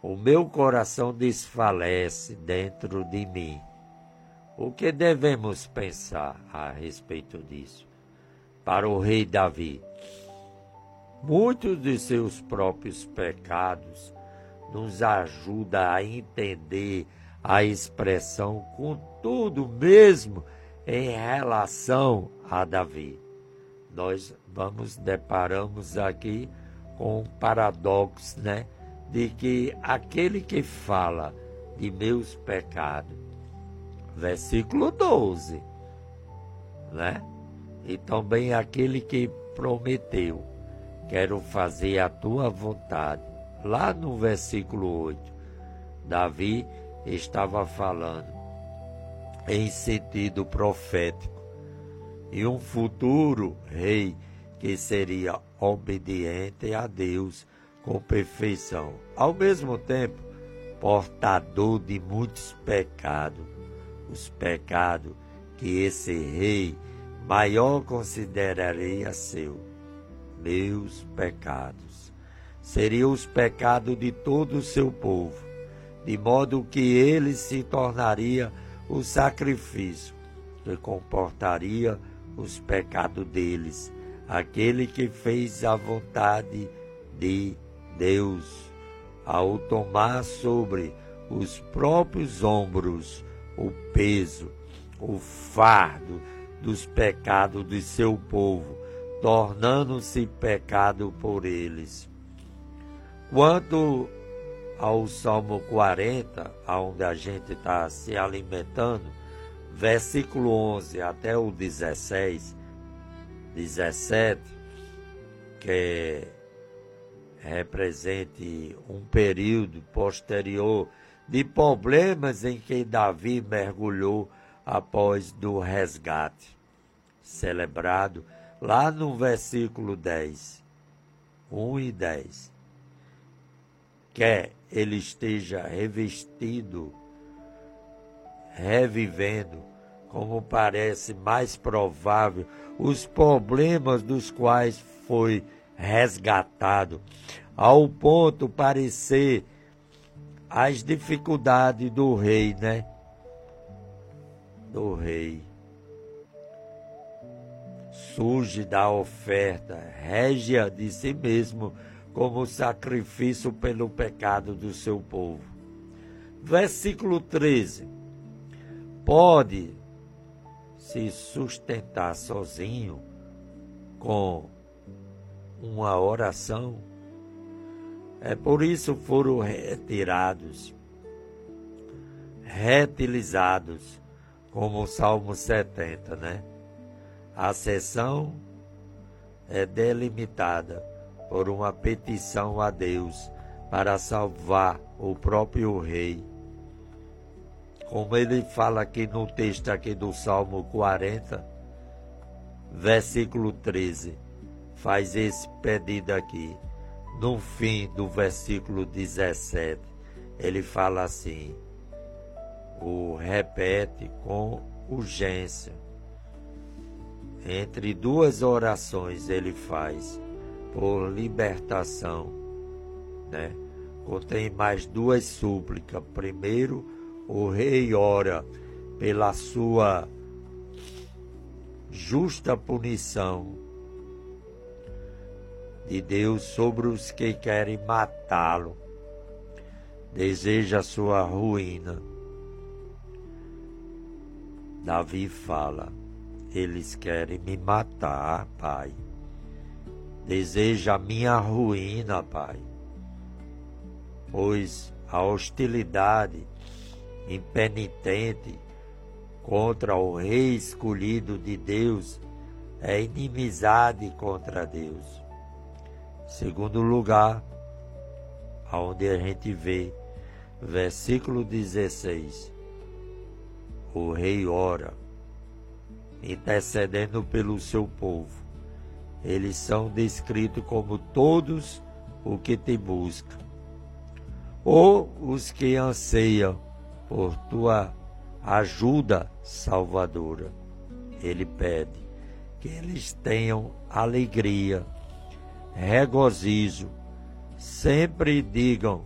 O meu coração desfalece dentro de mim. O que devemos pensar a respeito disso? Para o rei Davi, muitos de seus próprios pecados nos ajudam a entender a expressão contudo mesmo em relação a Davi. Nós deparamos aqui com um paradoxo, de que aquele que fala de meus pecados, versículo 12, e também aquele que prometeu, quero fazer a tua vontade. Lá no versículo 8, Davi estava falando em sentido profético e um futuro rei que seria obediente a Deus com perfeição, ao mesmo tempo portador de muitos pecados, os pecados que esse rei maior consideraria seu. Meus pecados seriam os pecados de todo o seu povo, de modo que ele se tornaria o sacrifício que comportaria os pecados deles, aquele que fez a vontade de Deus, ao tomar sobre os próprios ombros o peso, o fardo dos pecados de seu povo, tornando-se pecado por eles. Quanto ao Salmo 40, onde a gente está se alimentando, versículo 11 até o 17, que represente um período posterior de problemas em que Davi mergulhou após do resgate, celebrado lá no versículo 10, 1 e 10. Quer ele esteja revestido, revivendo, como parece mais provável, os problemas dos quais foi resgatado, ao ponto parecer as dificuldades do rei, Do rei. Surge da oferta régia de si mesmo como sacrifício pelo pecado do seu povo. Versículo 13. Pode se sustentar sozinho com uma oração. É por isso foram retirados, retilizados, como o Salmo 70, A sessão é delimitada por uma petição a Deus para salvar o próprio rei. Como ele fala aqui no texto aqui do Salmo 40, versículo 13, faz esse pedido aqui. No fim do versículo 17, ele fala assim, o repete com urgência. Entre duas orações ele faz por libertação, Contém mais duas súplicas. Primeiro, o rei ora pela sua justa punição de Deus sobre os que querem matá-lo. Deseja a sua ruína. Davi fala, eles querem me matar, Pai. Deseja a minha ruína, Pai. Pois a hostilidade impenitente contra o rei escolhido de Deus é inimizade contra Deus. Segundo lugar, onde a gente vê, versículo 16, o rei ora, intercedendo pelo seu povo. Eles são descritos como todos os que te buscam, ou os que anseiam por tua ajuda salvadora. Ele pede que eles tenham alegria, regozijo, sempre digam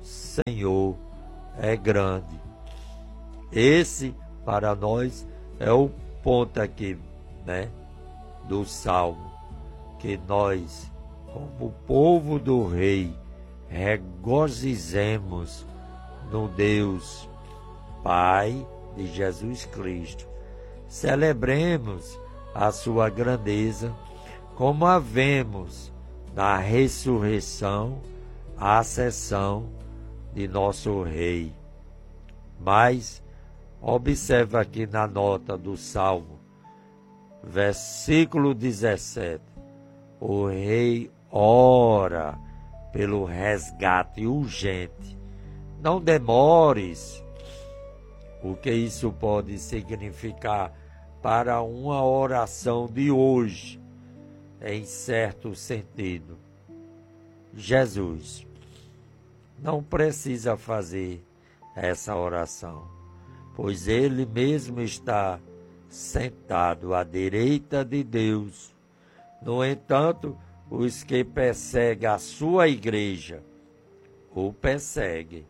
Senhor é grande. Esse, para nós, é o ponto aqui, do Salmo, que nós, como povo do Rei, regozijemos no Deus Pai de Jesus Cristo. Celebremos a sua grandeza, como a vemos na ressurreição, a ascensão de nosso Rei. Mas observa aqui na nota do Salmo, versículo 17, o Rei ora pelo resgate urgente. Não demores. O que isso pode significar para uma oração de hoje, em certo sentido? Jesus não precisa fazer essa oração, pois Ele mesmo está sentado à direita de Deus. No entanto, os que perseguem a sua igreja o perseguem.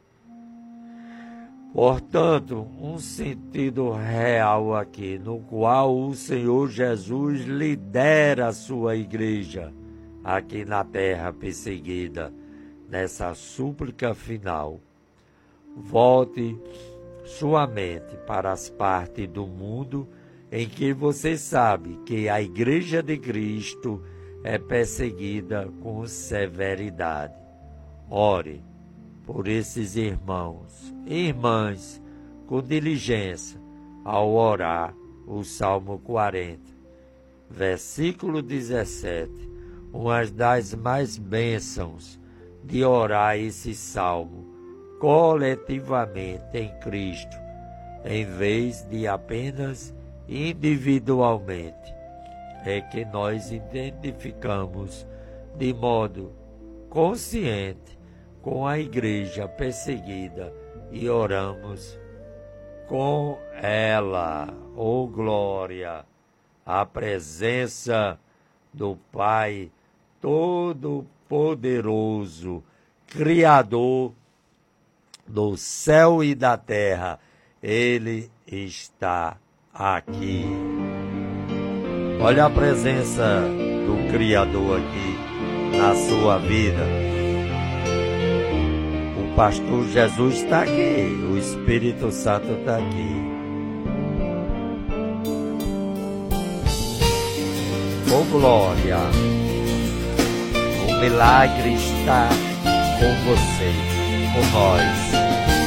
Portanto, um sentido real aqui, no qual o Senhor Jesus lidera a sua igreja aqui na terra perseguida, nessa súplica final. Volte sua mente para as partes do mundo em que você sabe que a Igreja de Cristo é perseguida com severidade. Ore por esses irmãos e irmãs com diligência ao orar o Salmo 40, versículo 17, uma das mais bênçãos de orar esse salmo coletivamente em Cristo, em vez de apenas individualmente, é que nós identificamos de modo consciente com a igreja perseguida e oramos com ela. Oh glória, a presença do Pai Todo-Poderoso, Criador do céu e da terra. Ele está aqui. Olha a presença do Criador aqui na sua vida. O pastor Jesus está aqui, o Espírito Santo está aqui. Oh glória, o milagre está com você, com nós.